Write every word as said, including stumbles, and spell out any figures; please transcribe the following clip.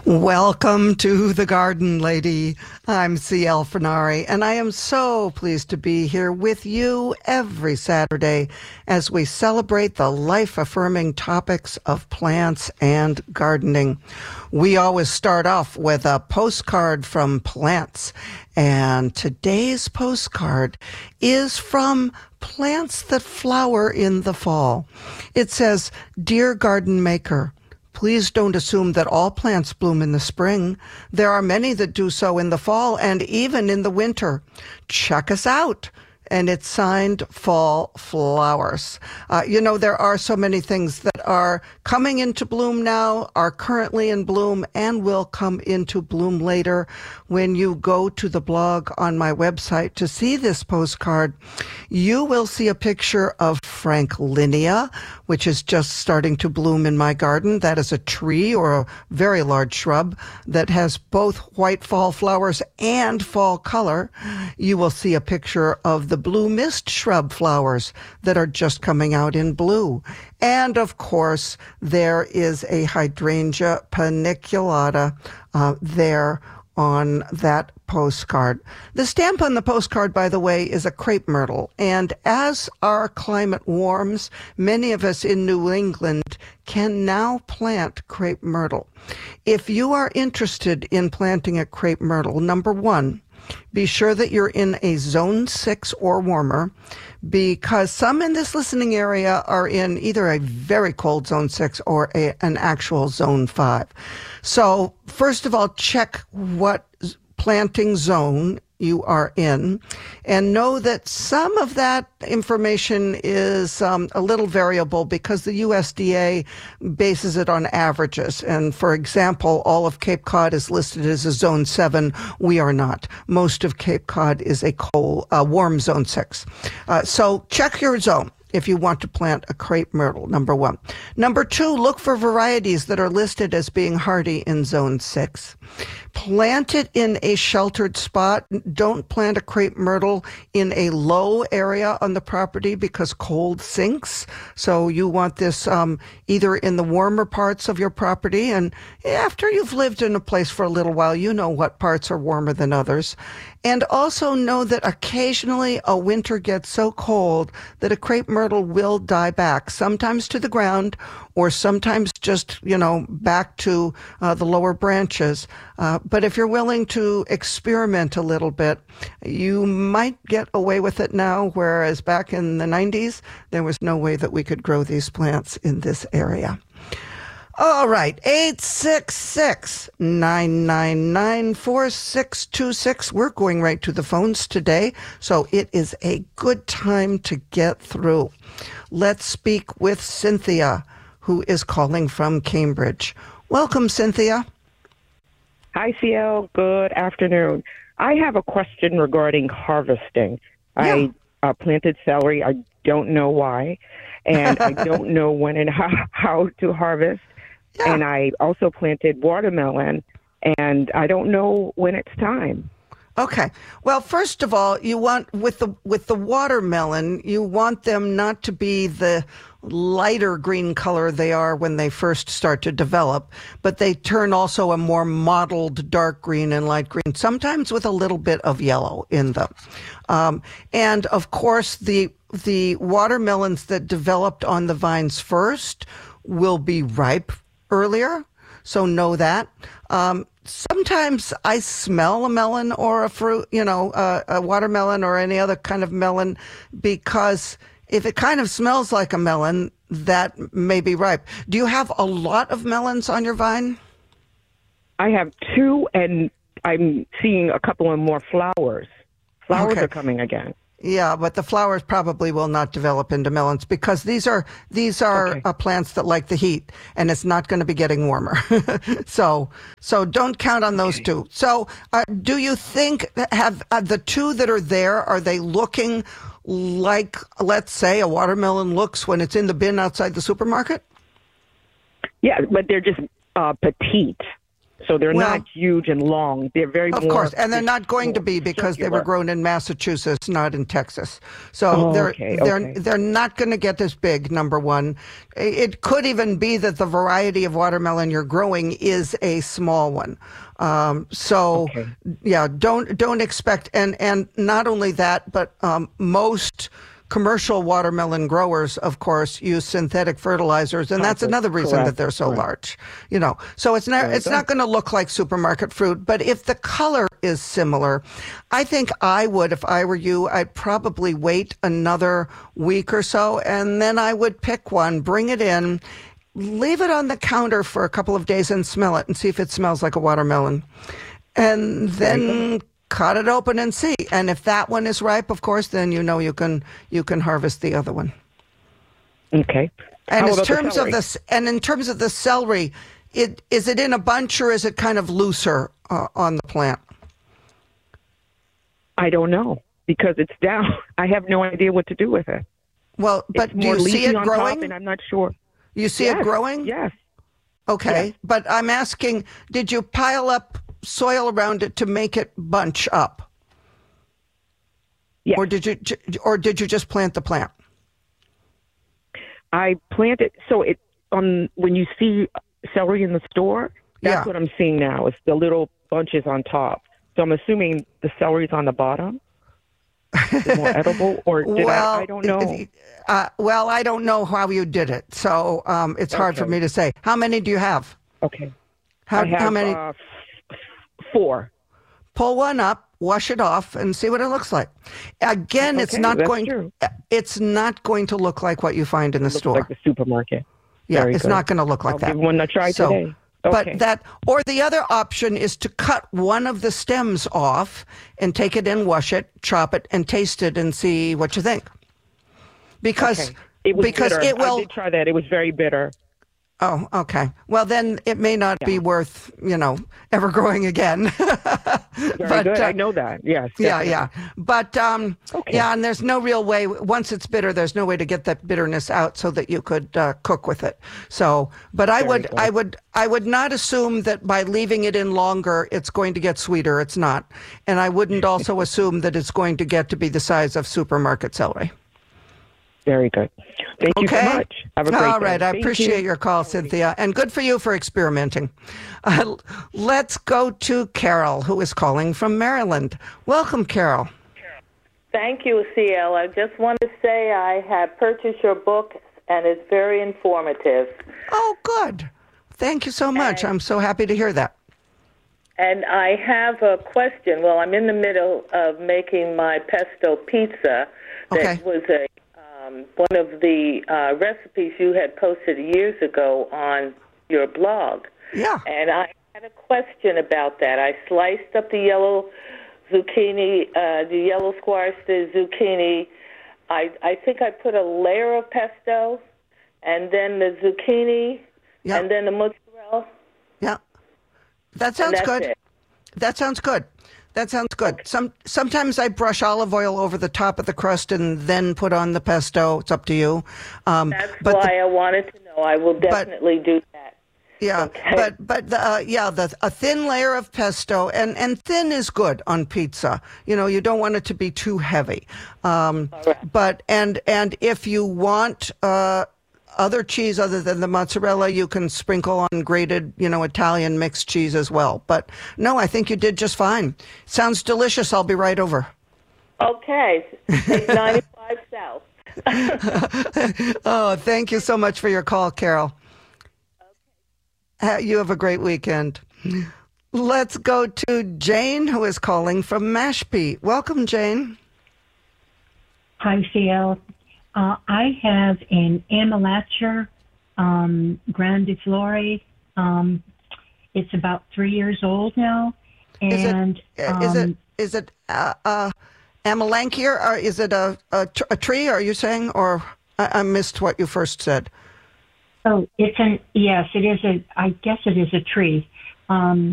Welcome to the Garden Lady. I'm C L Fernari, and I am so pleased to be here with you every Saturday as we celebrate the life-affirming topics of plants and gardening. We always start off with a postcard from plants, and today's postcard is from Plants That Flower in the Fall. It says, "Dear Garden Maker, please don't assume that all plants bloom in the spring. There are many that do so in the fall and even in the winter. Check us out." And it's signed Fall Flowers. Uh, you know, there are so many things that are coming into bloom now, are currently in bloom, and will come into bloom later. When you go to the blog on my website to see this postcard, you will see a picture of Franklinia, which is just starting to bloom in my garden. That is a tree or a very large shrub that has both white fall flowers and fall color. You will see a picture of the blue mist shrub flowers that are just coming out in blue. And of course, there is a hydrangea paniculata uh, there on that postcard. The stamp on the postcard, by the way, is a crepe myrtle. And as our climate warms, many of us in New England can now plant crepe myrtle. If you are interested in planting a crepe myrtle, number one, be sure that you're in a zone six or warmer, because some in this listening area are in either a very cold zone six or a, an actual zone five. So first of all, check what planting zone you are in, and know that some of that information is um, a little variable because the U S D A bases it on averages. And for example, all of Cape Cod is listed as a zone seven. We are not. Most of Cape Cod is a cold, uh, warm zone six. Uh, so check your zone if you want to plant a crepe myrtle, number one. Number two, look for varieties that are listed as being hardy in zone six. Plant it in a sheltered spot. Don't plant a crepe myrtle in a low area on the property because cold sinks. So you want this um, either in the warmer parts of your property. And after you've lived in a place for a little while, you know what parts are warmer than others. And also know that occasionally a winter gets so cold that a crepe myrtle will die back, sometimes to the ground or sometimes just, you know, back to uh, the lower branches. Uh, but if you're willing to experiment a little bit, you might get away with it now, whereas back in the nineties, there was no way that we could grow these plants in this area. All right, eight six six, nine nine nine, four six two six. We're going right to the phones today, so it is a good time to get through. Let's speak with Cynthia, who is calling from Cambridge. Welcome, Cynthia. Hi, C L. Good afternoon. I have a question regarding harvesting. Yeah. I uh, planted celery. I don't know why, and I don't know when and how, how to harvest. Yeah. And I also planted watermelon, and I don't know when it's time. Okay. Well, first of all, you want with the with the watermelon, you want them not to be the lighter green color they are when they first start to develop, but they turn also a more mottled dark green and light green, sometimes with a little bit of yellow in them. Um, and of course, the the watermelons that developed on the vines first will be ripe earlier, so know that. Um, sometimes I smell a melon or a fruit, you know, uh, a watermelon or any other kind of melon, because if it kind of smells like a melon, that may be ripe. Do you have a lot of melons on your vine? I have two, and I'm seeing a couple of more flowers. Flowers Okay. are coming again. Yeah, but the flowers probably will not develop into melons because these are these are Okay. uh, plants that like the heat, and it's not going to be getting warmer. so so don't count on those Okay. two. So uh, do you think that have uh, the two that are there, are they looking like, let's say, a watermelon looks when it's in the bin outside the supermarket? Yeah, but they're just uh, petite. So they're Well, not huge and long. They're very of more, course, and they're it's not going to more be because they were circular. grown in Massachusetts, not in Texas. So Oh, they're okay, they're okay. they're not going to get this big. Number one, it could even be that the variety of watermelon you're growing is a small one. Um, so Okay. yeah, don't don't expect, and and not only that, but um, most commercial watermelon growers, of course, use synthetic fertilizers, and that's Compost, another reason that correct, they're so correct. large. You know, so it's not Very it's good. not going to look like supermarket fruit, but if the color is similar, I think I would, if I were you, I'd probably wait another week or so, and then I would pick one, bring it in, leave it on the counter for a couple of days and smell it and see if it smells like a watermelon. And then cut it open and see. And if that one is ripe, of course, then you know you can you can harvest the other one. Okay. And How in about the terms of celery? this, and in terms of the celery, it is it in a bunch or is it kind of looser uh, on the plant? I don't know because it's down. I have no idea what to do with it. Well, but It's do more you see leafy it on top, growing? and I'm not sure. You see Yes, it growing? Yes. Okay, yes. but I'm asking, did you pile up soil around it to make it bunch up, Yes. or did you ju- or did you just plant the plant? I planted so it on when you see celery in the store, that's Yeah. what I'm seeing now. It's the little bunches on top. So I'm assuming the celery's on the bottom. Is it more edible, or did well, I? I don't know. Uh, well, I don't know how you did it, so um, it's hard for Okay. me to say. How many do you have? Okay. How, I have how many? uh, f- four. Pull one up, wash it off, and see what it looks like. Again, it's Okay, not that's going. true. It's not going to look like what you find in the Looks store. like the supermarket. Yeah, Very it's good. not going to look like I'll that. give one a try So, today. Okay. But that, or the other option is to cut one of the stems off and take it in, wash it, chop it, and taste it and see what you think. Because Okay. It was because bitter. it will. I did try that. It was very bitter. Oh, okay. Well, then it may not be Yeah. worth, you know, ever growing again. Very But, good. uh, I know that. Yes. Yeah, definitely. yeah. But um, Okay. yeah, and there's no real way. Once it's bitter, there's no way to get that bitterness out so that you could uh, cook with it. So, but I Very would, good. I would, I would not assume that by leaving it in longer, it's going to get sweeter. It's not, and I wouldn't also assume that it's going to get to be the size of supermarket celery. Very good. Thank you Okay. so much. Have a great All day. right. I Thank appreciate you. your call, Cynthia. And good for you for experimenting. Uh, let's go to Carol, who is calling from Maryland. Welcome, Carol. Thank you, C L. I just want to say I have purchased your book, and it's very informative. Oh, good. Thank you so much. And- I'm so happy to hear that. And I have a question. Well, I'm in the middle of making my pesto pizza. That Okay. was a um, one of the uh, recipes you had posted years ago on your blog. Yeah. And I had a question about that. I sliced up the yellow zucchini, uh, the yellow squash, the zucchini. I I think I put a layer of pesto, and then the zucchini, Yeah. and then the mozzarella. Yeah. That And sounds that's good. it. That sounds good. That sounds good. Some sometimes I brush olive oil over the top of the crust and then put on the pesto. It's up to you. Um, That's but why the- I wanted to know. I will definitely do that. Yeah, Okay. but but the, uh, yeah, the a thin layer of pesto, and and thin is good on pizza. You know, you don't want it to be too heavy. Um, right. But and and if you want uh, other cheese other than the mozzarella, you can sprinkle on grated, you know, Italian mixed cheese as well. But no, I think you did just fine. Sounds delicious. I'll be right over. Okay, take ninety-five South. Oh, thank you so much for your call, Carol. Uh, You have a great weekend. Let's go to Jane, who is calling from Mashpee. Welcome, Jane. Hi, C L. Uh, I have an Amelanchier um, grandiflora. Um, it's about three years old now. Is it- And Uh, is um, it is it uh, uh, Amelanchier, or is it a, a tr- a tree? Are you saying, or I, I missed what you first said? oh, it's an yes, it is a. I guess it is a tree. Um,